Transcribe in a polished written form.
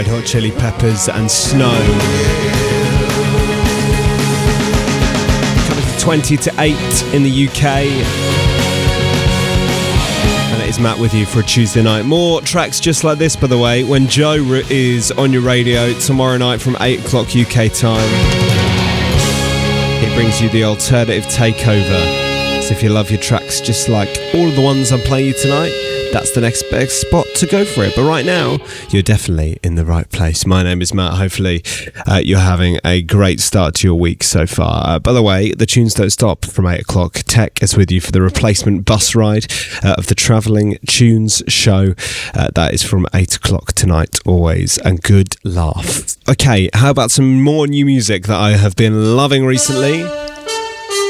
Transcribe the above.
Red Hot Chili Peppers and Snow. Coming to 20 to 8 in the UK. And it is Matt with you for a Tuesday night. More tracks just like this, by the way, when Joe is on your radio tomorrow night from 8 o'clock UK time. He brings you the alternative takeover. So if you love your tracks just like all of the ones I'm playing you tonight, that's the next best spot to go for it. But right now, you're definitely in the right place. My name is Matt. Hopefully, you're having a great start to your week so far. By the way, the tunes don't stop from 8 o'clock. Tech is with you for the replacement bus ride of the Travelling Tunes show. That is from 8 o'clock tonight, always. And good laugh. Okay, how about some more new music that I have been loving recently?